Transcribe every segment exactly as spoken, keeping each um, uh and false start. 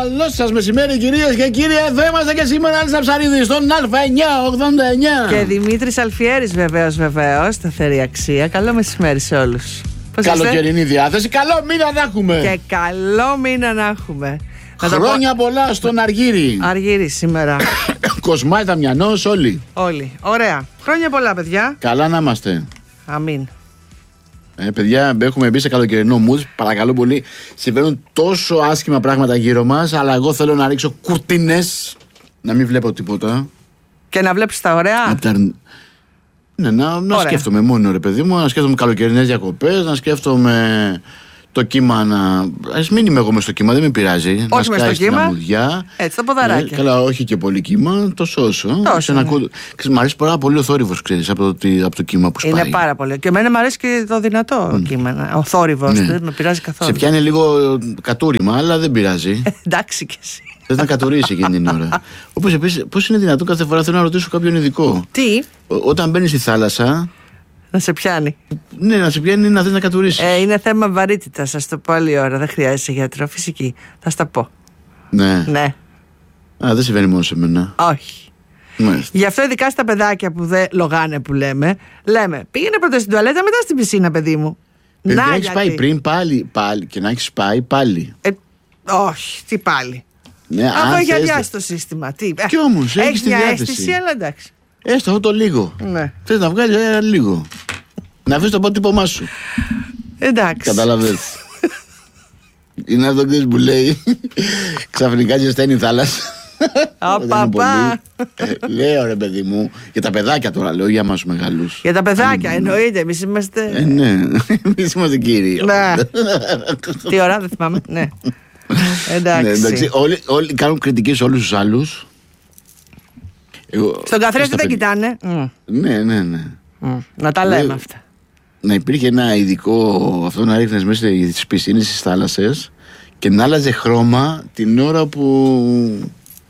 Καλό σας μεσημέρι, κυρίες και κύριοι. Εδώ είμαστε και σήμερα, Άλισσα Ψαρίδη, στον Α εννιά ογδόντα εννιά. Και Δημήτρης Αλφιέρης, βεβαίως, βεβαίως, σταθερή αξία. Καλό μεσημέρι σε όλους. Καλοκαιρινή διάθεση. Καλό μήνα να έχουμε. Και καλό μήνα να έχουμε. Χρόνια πω... πολλά στον Αργύρι. Αργύρι σήμερα. Κοσμάει Δαμιανός, όλοι. Όλοι. Ωραία. Χρόνια πολλά, παιδιά. Καλά να είμαστε. Αμήν. Ε, παιδιά, έχουμε μπει σε καλοκαιρινό mood. Παρακαλώ πολύ. Συμβαίνουν τόσο άσχημα πράγματα γύρω μας, αλλά εγώ θέλω να ρίξω κουρτίνες. Να μην βλέπω τίποτα. Και να βλέπεις τα ωραία. Να, τα... ναι, να, να σκέφτομαι μόνο, ρε παιδί μου. Να σκέφτομαι καλοκαιρινές διακοπές. Να σκέφτομαι το κύμα να. Ας μην είμαι εγώ μες στο κύμα, δεν με πειράζει. Όχι μες στο κύμα. Αμμουδιά. Έτσι, τα ποδαράκια. Ε, καλά, όχι και πολύ κύμα, τόσο όσο. Τόσο, ναι. Ακού... Μ' αρέσει πάρα πολύ ο θόρυβος, ξέρεις, από το, από το κύμα που σπάει. Είναι πάρα πολύ. Και εμένα μου αρέσει και το δυνατό mm. κύμα. Ο θόρυβος, ναι. Δεν με πειράζει καθόλου. Σε πιάνει λίγο κατούριμα, αλλά δεν πειράζει. Εντάξει κι εσύ. Θες να κατουρίσει εκείνη την ώρα. Όπως επίσης, πώς είναι δυνατόν κάθε φορά θέλω να ρωτήσω κάποιον ειδικό. Τι? Ό, όταν μπαίνεις στη θάλασσα. Να σε πιάνει. Ναι, να σε πιάνει να θες να κατουρίσεις. Ε, είναι θέμα βαρύτητας, σας το πω άλλη ώρα. Δεν χρειάζεσαι γιατρό, φυσική. Θα στα πω. Ναι. Ναι. Α, δεν συμβαίνει μόνο σε μένα. Όχι. Μάλιστα. Γι' αυτό ειδικά στα παιδάκια που δεν λογάνε που λέμε, λέμε πήγαινε πρώτα στην τουαλέτα, μετά στην πισίνα, παιδί μου. Παιδιά, να, έχεις πάει πριν πάλι, πάλι και να έχεις πάει πάλι. Ε, όχι, τι πάλι. Ναι, αυτό έχει θες... αδειάσει το σύστημα. Τι... Κι όμως έχεις τη μια διάθεση. αίσθηση, αλλά εντάξει. Έστω αυτό το λίγο. Ναι. Θες να βγάλεις ένα λίγο. Να αφήσεις το αποτύπωμά σου. Εντάξει. Καταλαβαίνεις. Είναι αυτό που λέει ξαφνικά ζεσταίνει η θάλασσα. Απαπα. Λέω ρε παιδί μου. Για τα παιδάκια τώρα λέω, για εμάς μεγάλους. Για τα παιδάκια εννοείται. Εμείς είμαστε. Ε, ναι, εμείς είμαστε κύριοι. Ναι. Τι ώρα, δεν θυμάμαι. Ναι. Εντάξει. Ναι, εντάξει. Όλοι, όλοι κάνουν κριτική σε όλους τους άλλους. Εγώ, στον καθρέφτη δεν κοιτάνε. Ναι, ναι, ναι. Mm. Να τα λέμε ναι, αυτά. Να υπήρχε ένα ειδικό αυτό να ρίχνες μέσα στις πισίνες, στις θάλασσες και να άλλαζε χρώμα την ώρα που.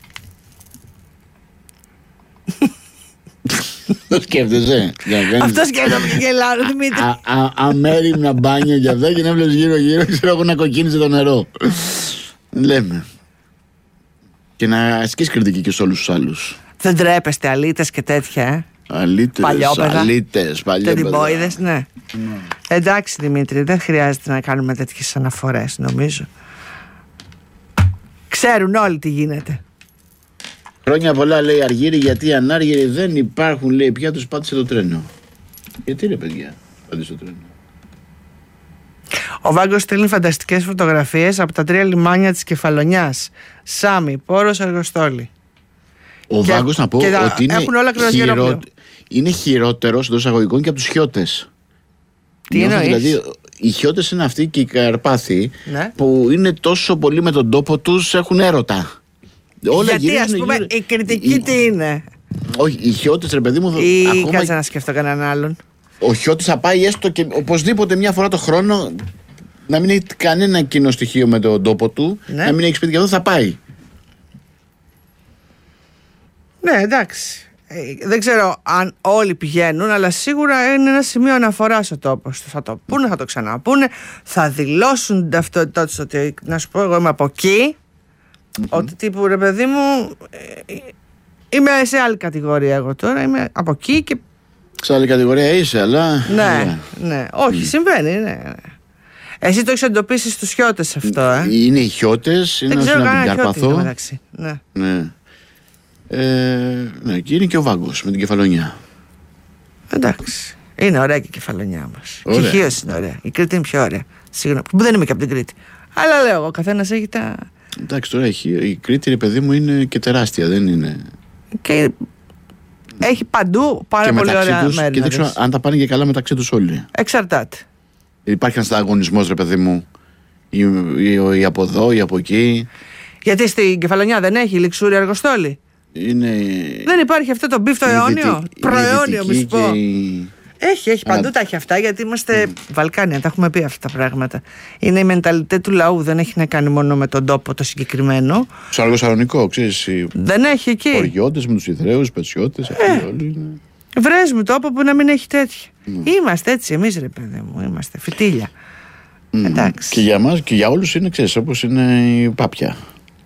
Το σκέφτεσαι. Αυτό σκέφτομαι και γελάω, Δημήτρη. Αμέριμνα μπάνια και αυτά και να βλέπεις γύρω γύρω, ξέρω εγώ να κοκκίνησε το νερό. Λέμε. Και να ασκείς κριτική και σε όλους τους άλλους. Δεν τρέπεστε αλήτες και τέτοια, ε. Αλήτες, αλήτες, τεντιμπόιδες, ναι. Mm. Εντάξει Δημήτρη, δεν χρειάζεται να κάνουμε τέτοιες αναφορές, νομίζω. Ξέρουν όλοι τι γίνεται. Χρόνια πολλά, λέει Αργύρι, γιατί οι ανάργυροι δεν υπάρχουν, λέει, πια τους πάτησε το τρένο. Γιατί ρε παιδιά, πάτησε το τρένο. Ο Βάγκος στέλνει φανταστικές φωτογραφίες από τα τρία λιμάνια της Κεφαλονιάς. Σάμι, Πόρος, Αργοστόλη. Ο και, Βάγκος να πω ότι είναι, χειρο... είναι χειρότερος εντός εισαγωγικών και από τους χιώτες. Τι εννοείς? Δηλαδή οι χιώτες είναι αυτοί και οι Καρπάθοι, ναι, που είναι τόσο πολύ με τον τόπο τους, έχουν έρωτα. Όλα γιατί ας πούμε γύρω... η κριτική η... τι είναι? Όχι, οι χιώτες ρε παιδί μου. Ή ακόμα... κάτσε να σκεφτώ κανέναν άλλον. Ο χιώτης θα πάει έστω και οπωσδήποτε μια φορά το χρόνο να μην έχει κανένα κοινό στοιχείο με τον τόπο του, ναι, να μην έχει σπίτι και αυτό θα πάει. Ναι, εντάξει. Ε, δεν ξέρω αν όλοι πηγαίνουν, αλλά σίγουρα είναι ένα σημείο αναφοράς ο τόπος. Θα το πούνε, θα το ξαναπούνε, θα δηλώσουν την ταυτότητά τους ότι, να σου πω, εγώ είμαι από εκεί. Mm-hmm. Ότι τύπου ρε παιδί μου, ε, είμαι σε άλλη κατηγορία εγώ τώρα, είμαι από εκεί και. Σε άλλη κατηγορία είσαι, αλλά. Ναι, ναι. Όχι, mm. συμβαίνει, ναι. Εσύ το έχεις εντοπίσει στους χιώτες αυτό, ε. Είναι οι χιώτες, είναι ένα από την Καρπαθό. Ναι. Ναι. Ε, ναι, και είναι και ο Βάγκος με την Κεφαλονιά. Εντάξει. Είναι ωραία και η Κεφαλονιά μας. Και η Χίος είναι ωραία. Η Κρήτη είναι πιο ωραία. Συγγνώμη, που δεν είμαι και από την Κρήτη. Αλλά λέω εγώ, ο καθένας έχει τα. Εντάξει, τώρα έχει. Η Κρήτη, ρε παιδί μου, είναι και τεράστια, δεν είναι. Και έχει παντού πάρα και πολύ ωραία τους, μέρη. Και δεν ξέρω αν τα πάνε και καλά μεταξύ τους όλοι. Εξαρτάται. Υπάρχει ένας ανταγωνισμός, ρε παιδί μου. Ή, ή, ή από εδώ ή από εκεί. Γιατί στην Κεφαλονιά δεν έχει Λιξούρη, Αργοστόλη. Είναι... Δεν υπάρχει αυτό το μπιφ το αιώνιο. Προαιώνιο, μη σου πω. Η... Έχει, έχει, παντού Α... τα έχει αυτά, γιατί είμαστε mm. Βαλκάνια, τα έχουμε πει αυτά τα πράγματα. Είναι η μενταλιτέ του λαού, δεν έχει να κάνει μόνο με τον τόπο το συγκεκριμένο. Στο Αργοσαλονικό, ξέρεις. Δεν έχει εκεί. Χωριώτες με τους Ιδραίους, Πετσιώτες, ε. αυτοί όλοι είναι. Βρες μου τόπο που να μην έχει τέτοια. Mm. Είμαστε έτσι εμείς, ρε παιδί μου, είμαστε φυτίλια. Mm. Εντάξει. Και για μας και για όλους είναι, ξέρεις, όπως είναι η Πάπια.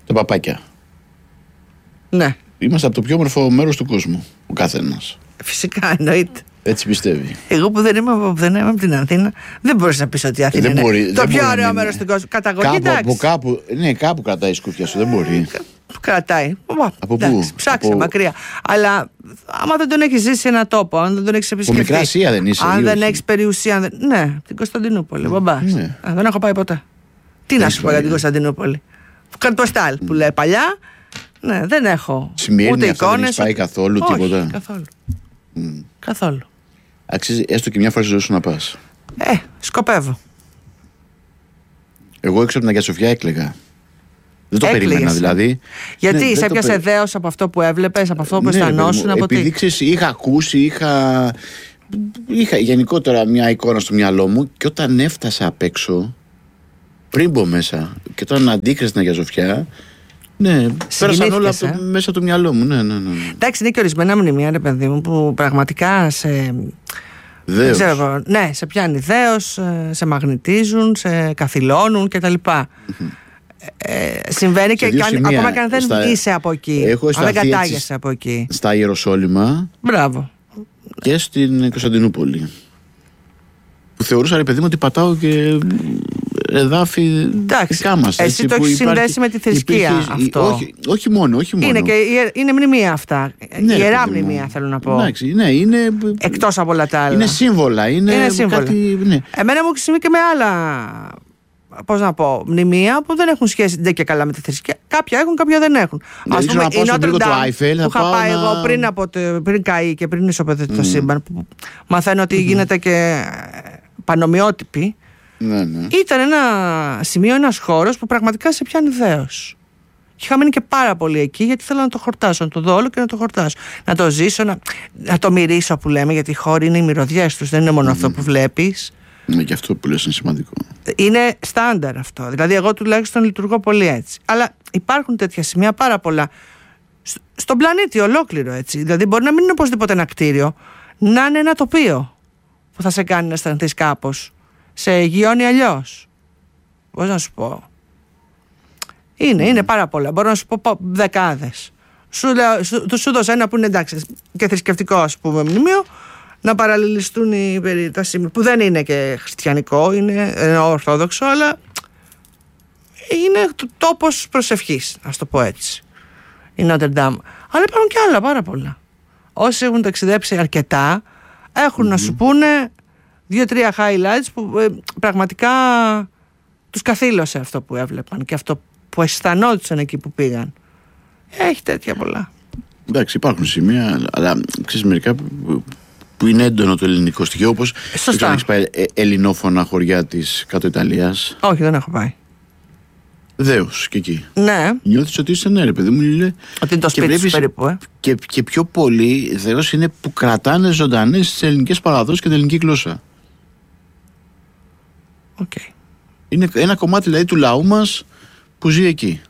Τα παπάκια. Ναι. Είμαστε από το πιο όμορφο μέρος του κόσμου. Ο καθένας. Φυσικά, εννοείται. Έτσι πιστεύει. Εγώ που δεν είμαι, που δεν είμαι από την Αθήνα, δεν μπορείς να πεις ότι η Αθήνα δεν είναι μπορεί, το δεν πιο μπορεί ωραίο να μέρος του κόσμου. Καταγωγή, κάπου, εντάξει. από κάπου, ναι, κάπου κρατάει η σκούφια σου, δεν μπορεί. Που κρατάει. Από εντάξει, πού? Ψάξε από... μακριά. Αλλά άμα δεν τον έχεις ζήσει σε ένα τόπο, αν δεν τον έχεις επισκεφτεί. Από Μικρά Ασία δεν είσαι. Αν ή δεν όχι? έχεις περιουσία. Αν δεν... Ναι, την Κωνσταντινούπολη. Μπαμπάς. Ναι. Α, δεν έχω πάει ποτέ. Τι να σου πω για την Κωνσταντινούπολη. Καρτοστάλ που λέει παλιά. Ναι, δεν έχω. Σημερινή ούτε αυτό δεν έχεις πάει ούτε... καθόλου όχι, τίποτα. Καθόλου. Mm. Καθόλου. Αξίζει έστω και μια φορά στη ζωή σου να πας. Ε, σκοπεύω. Εγώ έξω από την Αγία Σοφιά έκλαιγα. Δεν το Έκλαιγες, περίμενα δηλαδή. Γιατί ναι, σε δεν το έπιασε περι- δέος από αυτό που έβλεπες, από αυτό που Ναι, ρε παιδί αισθανόσουν, μου, από επειδή τι. ξέρεις, είχα ακούσει, είχα, είχα γενικότερα μια εικόνα στο μυαλό μου και όταν έφτασα απ' έξω, πριν μπω μέσα και όταν αντίκρισα την Αγία Σοφιά, ναι, πέρασαν όλα από το, ε? μέσα του μυαλό μου. Ναι, ναι, ναι, ναι. Εντάξει, είναι και ορισμένα μνημεία, ρε παιδί μου, που πραγματικά σε. Δεν Δέος. ξέρω, ναι, σε πιάνει δέος, ε, σε μαγνητίζουν, σε καθυλώνουν κτλ. Mm-hmm. Ε, συμβαίνει και, δύο και αν, σημεία, ακόμα και αν δεν στα- είσαι από εκεί. έχω Αν δεν σταθεί κατάγεσαι έτσι από εκεί. Στα Ιεροσόλυμα Μπράβο. και στην Κωνσταντινούπολη. Που θεωρούσα, ρε παιδί μου, ότι πατάω και εδάφη Εντάξει, δικά μας. εσύ έτσι, το που έχεις υπάρχει- συνδέσει με τη θρησκεία υπήρχε- αυτό. Όχι, όχι μόνο, όχι μόνο. Είναι, και, ιε- είναι μνημεία αυτά. Ναι, ρε Ιερά παιδί μου. μνημεία θέλω να πω. Εντάξει, ναι, είναι, Εκτός από όλα τα άλλα. είναι σύμβολα. Είναι, Είναι σύμβολα. κάτι. Ναι. Εμένα μου έχει συμβεί και με άλλα, πώς να πω, μνημεία που δεν έχουν σχέση δεν και καλά με τη θρησκεία. Κάποια έχουν, κάποια δεν έχουν. Ναι, Ας ήθελα να πάω η στον Notre πύργο του Dame, Άιφελ, που θα είχα πάω πάει να- εγώ πριν, από το, πριν καεί και πριν ισοπεδωθεί το σύμπαν, που μαθαίνω ότι γίνεται και πανομοιότυπη. Ναι, ναι. Ήταν ένα σημείο, ένας χώρος που πραγματικά σε πιάνει δέος. Και είχα μείνει και πάρα πολύ εκεί γιατί θέλω να το χορτάσω, να το δω όλο και να το χορτάσω. Να το ζήσω, να, να το μυρίσω που λέμε, γιατί οι χώροι είναι οι μυρωδιές τους, δεν είναι μόνο αυτό που βλέπεις. Ναι, και αυτό που λες είναι σημαντικό. Είναι στάνταρ αυτό. Δηλαδή, εγώ τουλάχιστον λειτουργώ πολύ έτσι. Αλλά υπάρχουν τέτοια σημεία πάρα πολλά. Σ- στον πλανήτη ολόκληρο έτσι. Δηλαδή, μπορεί να μην είναι οπωσδήποτε ένα κτίριο, να είναι ένα τοπίο που θα σε κάνει να αισθανθείς κάπως. Σε εγγυώνει αλλιώς. Πώς να σου πω. Είναι, είναι πάρα πολλά. Μπορώ να σου πω πο- δεκάδες. Σου, λέω, σου, του σου δώσα ένα που είναι εντάξει και θρησκευτικό, ας πούμε, μνημείο, να παραλληλιστούν οι περί- τα σημεία που δεν είναι και χριστιανικό, είναι ε, ορθόδοξο, αλλά είναι το- τόπος προσευχής, ας το πω έτσι. Η Notre Dame. Αλλά υπάρχουν και άλλα πάρα πολλά. Όσοι έχουν ταξιδέψει αρκετά, έχουν να σου πούνε δύο-τρία highlights που ε, πραγματικά τους καθήλωσε αυτό που έβλεπαν και αυτό που αισθανόντουσαν εκεί που πήγαν. Έχει τέτοια πολλά. Εντάξει, υπάρχουν σημεία, αλλά ξέρεις μερικά που, που είναι έντονο το ελληνικό στοιχείο, όπως Σωστά. έχεις πάει ε, ελληνόφωνα χωριά της κάτω Ιταλίας. Όχι, δεν έχω πάει. Δέος και εκεί. Ναι, Νιώθεις ότι είσαι ναι, ρε παιδί μου, λέει. ότι είναι το Και σπίτι σου βλέπεις- περίπου, ε. Και, και πιο πολύ δέος είναι που κρατάνε ζωντανές τις ελληνικές παραδόσεις και την ελληνική γλώσσα. Οκ. Είναι ένα κομμάτι δηλαδή του λαού μας που ζει εκεί.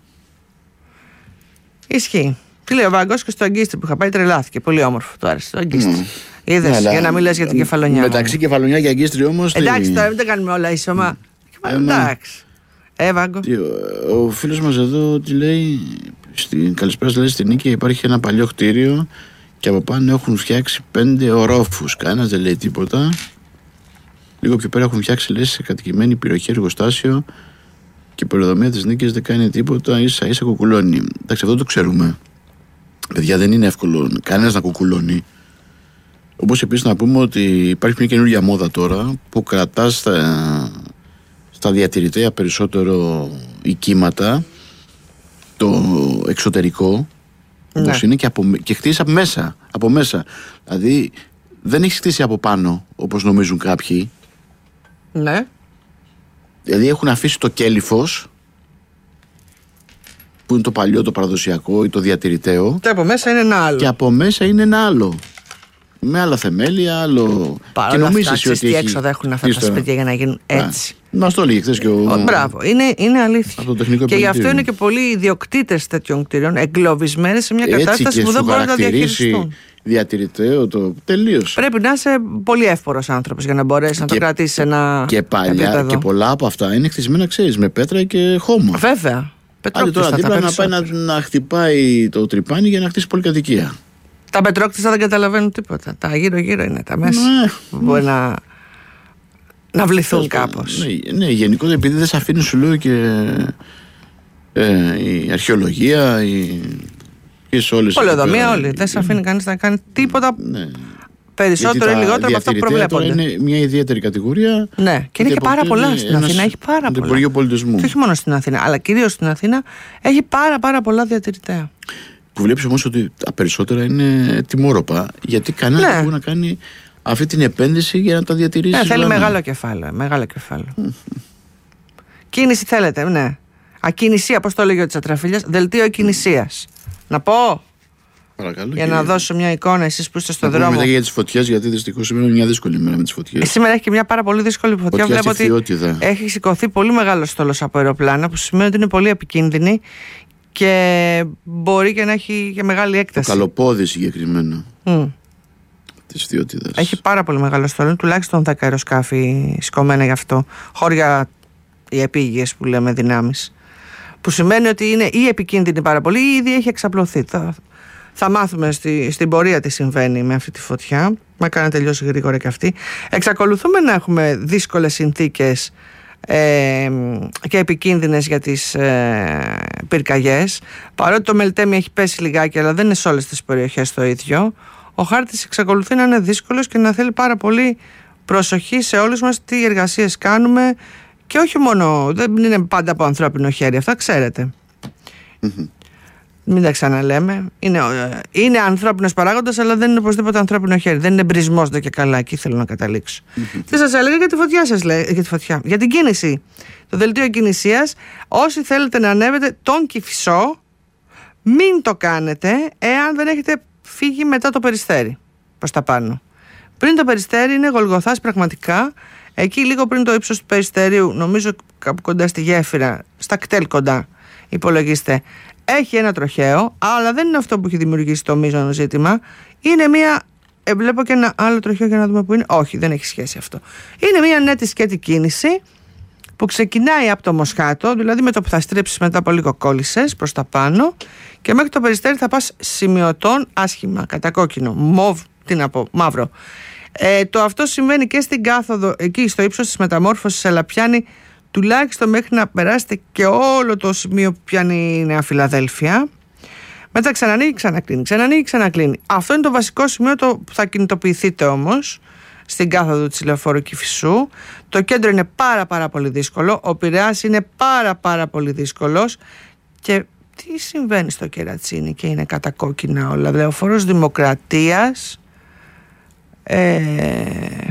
Ισχύει. Τι λέει ο Βάγκος και στο Αγκίστρι που είχα πάει τρελάθηκε. Πολύ όμορφο, του άρεσε το Αγκίστρι. Mm. Είδες, Ναι, αλλά για να μην λες για την κεφαλονιά. Μεταξύ κεφαλονιά και αγκίστρι όμως. τι- Εντάξει, τώρα μην τα κάνουμε όλα ίσωμα. Ε, μα- Εντάξει. Ε, Βάγκο. τι, ο, ο φίλος μας εδώ τι λέει. Στην καλησπέρα λέει στην Νίκη υπάρχει ένα παλιό κτίριο και από πάνω έχουν φτιάξει πέντε ορόφους. Κανένας δεν λέει τίποτα. Λίγο πιο πέρα έχουν φτιάξει λέει σε κατοικημένη περιοχή εργοστάσιο και η πολεοδομία της Νίκης δεν κάνει τίποτα, ίσα ίσα κουκουλώνει. Εντάξει, αυτό το ξέρουμε. Παιδιά, δεν είναι εύκολο κανένας να κουκουλώνει. Όπως επίσης να πούμε ότι υπάρχει μια καινούργια μόδα τώρα που κρατά στα, στα διατηρητέα περισσότερο οικίματα, το εξωτερικό, Ναι. όπως είναι, και, από, και χτίσει από μέσα, από μέσα. Δηλαδή δεν έχει χτίσει από πάνω όπως νομίζουν κάποιοι. Ναι. Δηλαδή έχουν αφήσει το κέλυφος που είναι το παλιό, το παραδοσιακό ή το διατηρηταίο, Και από μέσα είναι ένα άλλο. και από μέσα είναι ένα άλλο. Με άλλα θεμέλια, άλλο. Παρ' και όλα νομίζεις αυτά, ότι τι έχει έξοδα έχουν αυτά τα χτίσει τώρα. σπίτια για να γίνουν έτσι. Μας το έλεγε χθες και ο. Ο, μπράβο, είναι, είναι αλήθεια. Από το τεχνικό Και γι' αυτό επιμελητήριο. είναι και πολλοί ιδιοκτήτες τέτοιων κτηρίων εγκλωβισμένοι σε μια Έτσι κατάσταση και που δεν σου μπορούν να χαρακτηρίσει διαχειριστούν. διατηρηταίο το. Τελείωσε. Πρέπει να είσαι πολύ εύπορος άνθρωπος για να μπορέσει να το Και- κρατήσει σε ένα Και παλιά επίπεδο. και πολλά από αυτά είναι χτισμένα, ξέρεις, με πέτρα και χώμα. Βέβαια. Άντε τώρα δίπλα να πάει να, να χτυπάει το τρυπάνι για να χτίσει πολυκατοικία. Τα πετρόκτησα δεν καταλαβαίνουν τίποτα. Τα γύρω-γύρω είναι τα μέσα. Ναι. Μπορεί να, να βληθούν κάπως. Ναι, ναι, γενικότερα επειδή δεν σε αφήνει, σου λέω, και ε, η αρχαιολογία, η. Πολεοδομία, όλοι. Δεν σε αφήνει κανείς να κάνει τίποτα. Ναι. Περισσότερο ή λιγότερο από αυτό που προβλέπονται. Είναι μια ιδιαίτερη κατηγορία. Ναι, και είναι και πάρα πολλά στην Αθήνα. Έχει πάρα πολλά. Υπουργείο Πολιτισμού. Και όχι μόνο στην Αθήνα, αλλά κυρίως στην Αθήνα έχει πάρα, πάρα πολλά διατηρητέα. Που βλέπεις όμως ότι τα περισσότερα είναι τιμόρροπα, γιατί κανένα ναι. δεν μπορεί να κάνει αυτή την επένδυση για να τα διατηρήσει. Ναι, θέλει μεγάλο κεφάλαιο. Μεγάλο κεφάλαιο. Mm-hmm. Κίνηση θέλετε, ναι. Ακινησία, πώς το λέγει ο Τσατραφίλιας, δελτίο ακινησίας. Να πω. Παρακαλώ, για να δώσω μια εικόνα, εσείς που είστε στον δρόμο. Μετά για τις φωτιές, γιατί δυστυχώς σήμερα είναι μια δύσκολη μέρα με τις φωτιές. Ε, σήμερα έχει και μια πάρα πολύ δύσκολη φωτιά. Βλέπω ότι έχει σηκωθεί πολύ μεγάλο στόλος από αεροπλάνα, που σημαίνει ότι είναι πολύ επικίνδυνη και μπορεί και να έχει και μεγάλη έκταση. Το Καλοπόδι συγκεκριμένα. Mm. Της Φθιώτιδας. Έχει πάρα πολύ μεγάλο στόλο, τουλάχιστον δέκα αεροσκάφη σηκωμένα γι' αυτό. Χώρια οι επίγειες που λέμε δυνάμεις. Που σημαίνει ότι είναι ή επικίνδυνη πάρα πολύ ή ήδη έχει εξαπλωθεί. Θα, θα μάθουμε στη, στην πορεία τι συμβαίνει με αυτή τη φωτιά. Μα έκανε να τελειώσει γρήγορα και αυτή. Εξακολουθούμε να έχουμε δύσκολες συνθήκες ε, και επικίνδυνες για τις ε, πυρκαγιές. Παρότι το Μελτέμι έχει πέσει λιγάκι, αλλά δεν είναι σε όλες τις περιοχές το ίδιο. Ο χάρτης εξακολουθεί να είναι δύσκολος και να θέλει πάρα πολύ προσοχή σε όλους μας, τι εργασίες κάνουμε. Και όχι μόνο, δεν είναι πάντα από ανθρώπινο χέρι, αυτά ξέρετε. Mm-hmm. Μην τα ξαναλέμε. Είναι, είναι ανθρώπινος παράγοντας, αλλά δεν είναι οπωσδήποτε ανθρώπινο χέρι. Δεν είναι μπρισμός δε και καλά, εκεί θέλω να καταλήξω. Mm-hmm. Τι σας έλεγα για τη φωτιά σας, λέει, για τη φωτιά. Για την κίνηση. Το δελτίο κινησίας, όσοι θέλετε να ανέβετε τον Κηφισό, μην το κάνετε εάν δεν έχετε φύγει μετά το Περιστέρι προς τα πάνω. Πριν το Περιστέρι είναι Γολγοθάς πραγματικά. Εκεί λίγο πριν το ύψος του Περιστερίου, νομίζω κάπου κοντά στη γέφυρα, στα κτέλ κοντά, υπολογίστε, έχει ένα τροχαίο, αλλά δεν είναι αυτό που έχει δημιουργήσει το μείζωνο ζήτημα. Είναι μια. Ε, βλέπω και ένα άλλο τροχαίο για να δούμε που είναι. Όχι, δεν έχει σχέση αυτό. Είναι μια νέτη σκέτη κίνηση που ξεκινάει από το Μοσχάτο, δηλαδή με το που θα στρίψεις μετά από λίγο κόλλησες προς τα πάνω και μέχρι το Περιστέρι θα πας σημειωτών άσχημα, κατακόκκινο, μοβ, τι να πω, μαύρο. Ε, το αυτό συμβαίνει και στην κάθοδο, εκεί στο ύψος της μεταμόρφωσης, αλλά πιάνει τουλάχιστον μέχρι να περάσετε και όλο το σημείο που πιάνει η Νέα Φιλαδέλφια. Μετά ξανανοίγει, ξανακλίνει, ξανανοίγει, ξανακλίνει. Αυτό είναι το βασικό σημείο το που θα κινητοποιηθείτε όμως στην κάθοδο της Λεωφόρου Κηφισού. Το κέντρο είναι πάρα πάρα πολύ δύσκολο. Ο Πειραιάς είναι πάρα πάρα πολύ δύσκολος. Και τι συμβαίνει στο Κερατσίνι και είναι κατακόκκινα όλα. Λεωφόρος Δημοκρατίας. Ε,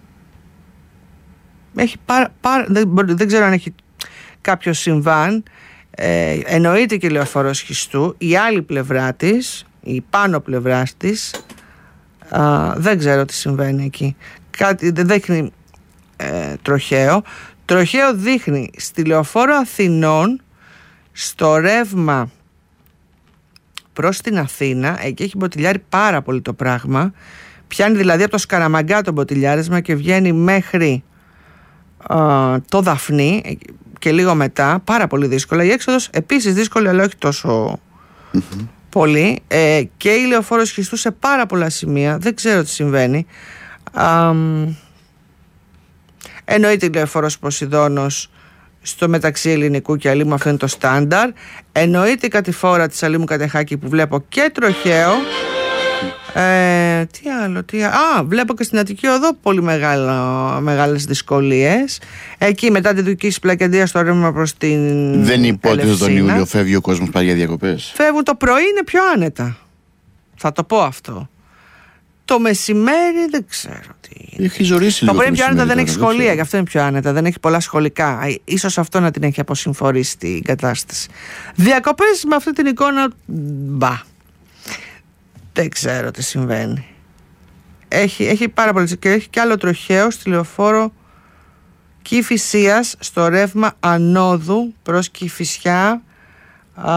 έχει πάρα, πάρα, δεν, δεν ξέρω αν έχει κάποιο συμβάν. ε, εννοείται και Λεωφόρος Χιστού. Η άλλη πλευρά της, η πάνω πλευρά της, α, δεν ξέρω τι συμβαίνει εκεί. Κάτι δεν δείχνει ε, τροχαίο. Τροχαίο δείχνει στη Λεωφόρο Αθηνών, στο ρεύμα προς την Αθήνα. Εκεί έχει μποτιλιάρει πάρα πολύ το πράγμα. Πιάνει δηλαδή από το Σκαραμαγκά το μποτιλιάρισμα και βγαίνει μέχρι α, το Δαφνί και λίγο μετά. Πάρα πολύ δύσκολα. Η έξοδος επίσης δύσκολη, αλλά όχι τόσο mm-hmm. πολύ. Ε, και η Λεωφόρος Χριστού σε πάρα πολλά σημεία. Δεν ξέρω τι συμβαίνει. Α, εννοείται η Λεωφόρος Ποσειδώνος στο μεταξύ Ελληνικού και Αλήμου, αυτό είναι το στάνταρ. Εννοείται η κατηφόρα της Αλήμου Κατεχάκη που βλέπω και τροχαίο. Ε, τι άλλο, τι άλλο. Α, βλέπω και στην Αττική Οδό πολύ μεγάλο, μεγάλες δυσκολίες. Εκεί μετά τη Δουκής Πλακεντία στο ρεύμα προς την. Δεν υπότιτλοι τον Ιούλιο φεύγει ο κόσμος πάλι για διακοπές. Φεύγουν το πρωί, είναι πιο άνετα. Θα το πω αυτό. Το μεσημέρι δεν ξέρω τι. Έχει ζωρίσει λίγο. Το πρωί πιο άνετα δεν έχει σχολεία, γι' αυτό είναι πιο άνετα. Δεν έχει πολλά σχολικά. Ίσως αυτό να την έχει αποσυμφορήσει την κατάσταση. Διακοπές με αυτή την εικόνα. Μπα. Δεν ξέρω τι συμβαίνει. Έχει, έχει πάρα πολύ. Και έχει και άλλο τροχαίο στη Λεωφόρο Κηφισίας στο ρεύμα ανόδου προς Κηφισιά. Α,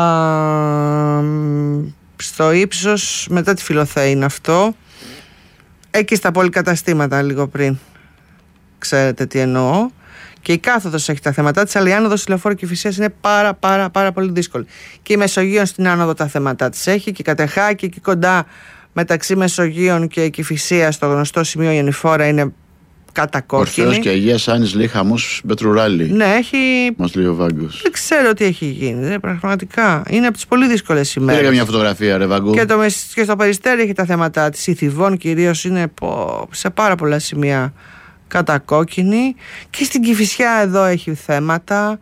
στο ύψος μετά τη Φιλοθέη είναι αυτό. Εκεί στα πολυκαταστήματα λίγο πριν. Ξέρετε τι εννοώ. Και η κάθοδος έχει τα θέματα της, αλλά η άνοδος στη Λεωφόρο Κηφισίας είναι πάρα πάρα πάρα πολύ δύσκολη. Και η Μεσογείων στην άνοδο τα θέματα της έχει, και η Κατεχάκη εκεί κοντά μεταξύ Μεσογείων και Κηφισίας, στο γνωστό σημείο Ιωνιφόρα, είναι κατακόκκινη. Ορφέως και Αγίας Άνης λέει χαμός Πετρουράλη. Ναι, έχει. Μας λέει ο Βάγκος. Δεν ξέρω τι έχει γίνει. Δε, πραγματικά είναι από τις πολύ δύσκολες ημέρες. Έλεγα μια φωτογραφία, ρε Βάγκο. Και, το, και στο Περιστέρι έχει τα θέματα της. Η Θηβών κυρίως είναι πω, σε πάρα πολλά σημεία κατακόκκινη. Και στην Κηφισιά εδώ έχει θέματα.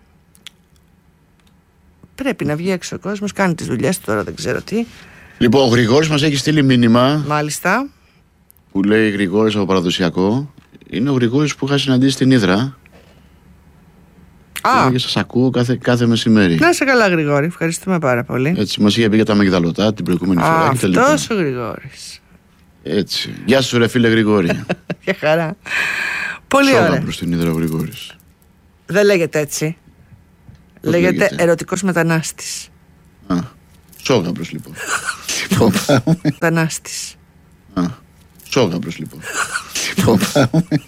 Πρέπει να βγει έξω ο κόσμος, κάνει τις δουλειές του τώρα, δεν ξέρω τι. Λοιπόν, ο Γρηγόρης μας έχει στείλει μήνυμα. Μάλιστα. Που λέει Γρηγόρης από Παραδοσιακό. Είναι ο Γρηγόρης που είχα συναντήσει στην Ύδρα. Α. Και σας ακούω κάθε, κάθε μεσημέρι. Να είσαι καλά, Γρηγόρη, ευχαριστούμε πάρα πολύ. Έτσι, μας είχε πει για τα Μεγδαλωτά την προηγούμενη Α, φορά. αυτός ο Γρηγόρης. Έτσι. Γεια σου, ρε φίλε Γρηγόρη. Για χαρά. Πολύ Σόγα ωραία. προς την Ύδρα ο Γρηγόρης. Δεν λέγεται έτσι. Λέγεται, λέγεται ερωτικός μετανάστης. Α, Σόγαμπρος λοιπόν. Λοιπόν, πάμε. Μετανάστης. Α, Σόγαμπρος λοιπόν. Λοιπόν, πάμε.